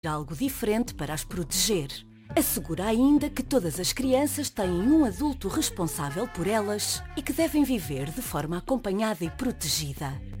algo diferente para as proteger. Assegura ainda que todas as crianças têm um adulto responsável por elas e que devem viver de forma acompanhada e protegida.